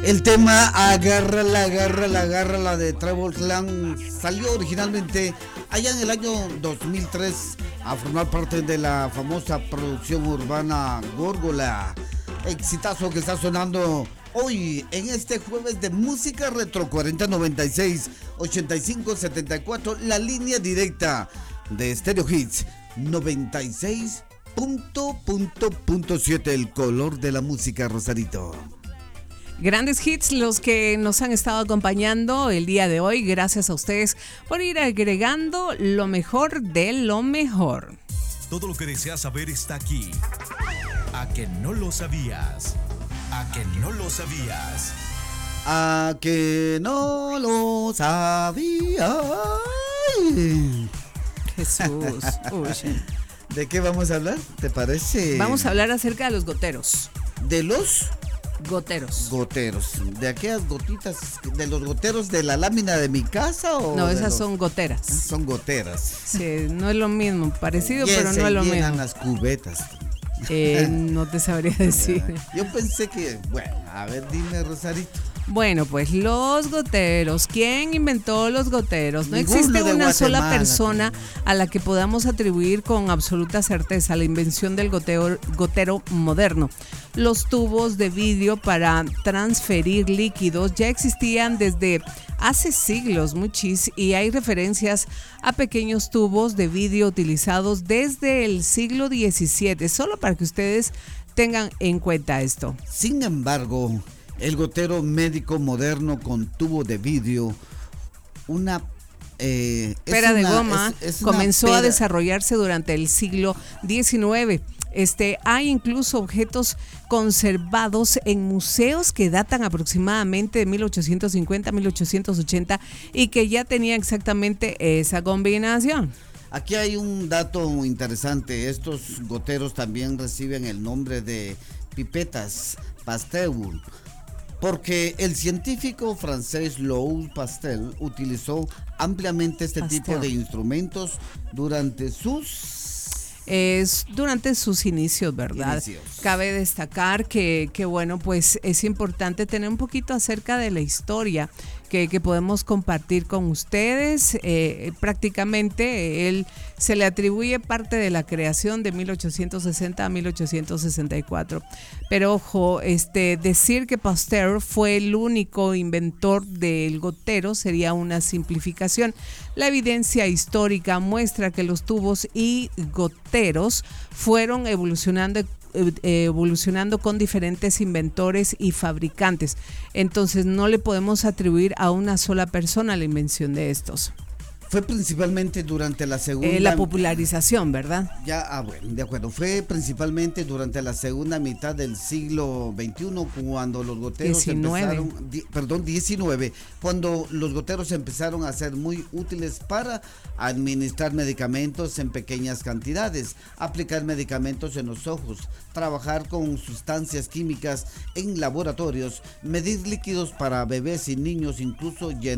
El tema Agárrala de Trevor Clan salió originalmente allá en el año 2003 a formar parte de la famosa producción urbana Górgola. Exitazo que está sonando hoy en este jueves de música retro 4096-8574, la línea directa de Stereo Hits 96.7, el color de la música, Rosarito. Grandes hits los que nos han estado acompañando el día de hoy. Gracias a ustedes por ir agregando lo mejor de lo mejor. Todo lo que deseas saber está aquí. ¿A que no lo sabías? ¿A que no lo sabías? ¿A que no lo sabías? Jesús. Uy. ¿De qué vamos a hablar? ¿Te parece? Vamos a hablar acerca de los goteros. ¿De los? Goteros. ¿De aquellas gotitas? ¿De los goteros de la lámina de mi casa? ¿O no, esas son goteras. Son goteras. Sí, no es lo mismo, parecido, pero no es lo mismo. Las cubetas. No te sabría decir. Yo pensé que, bueno, a ver, dime, Rosarito. Bueno, pues los goteros. ¿Quién inventó los goteros? No Ninguno existe de una sola Guatemala, persona a la que podamos atribuir con absoluta certeza la invención del gotero moderno. Los tubos de vidrio para transferir líquidos ya existían desde hace siglos, muchis, y hay referencias a pequeños tubos de vidrio utilizados desde el siglo XVII, solo para que ustedes tengan en cuenta esto. Sin embargo, el gotero médico moderno con tubo de vidrio, pera de goma, comenzó a desarrollarse durante el siglo XIX. Hay incluso objetos conservados en museos que datan aproximadamente de 1850 a 1880 y que ya tenían exactamente esa combinación. Aquí hay un dato interesante. Estos goteros también reciben el nombre de pipetas Pasteur, porque el científico francés Louis Pasteur utilizó ampliamente este tipo de instrumentos durante sus inicios, ¿verdad? Cabe destacar que bueno, pues es importante tener un poquito acerca de la historia que podemos compartir con ustedes. Prácticamente él se le atribuye parte de la creación de 1860 a 1864. Pero ojo, decir que Pasteur fue el único inventor del gotero sería una simplificación. La evidencia histórica muestra que los tubos y goteros fueron evolucionando con diferentes inventores y fabricantes. Entonces no le podemos atribuir a una sola persona la invención de estos. Fue principalmente durante la segunda... la popularización, ¿verdad? Bueno, de acuerdo. Fue principalmente durante la segunda mitad del siglo XXI cuando los goteros 19, cuando los goteros empezaron a ser muy útiles para administrar medicamentos en pequeñas cantidades, aplicar medicamentos en los ojos, trabajar con sustancias químicas en laboratorios, medir líquidos para bebés y niños, incluso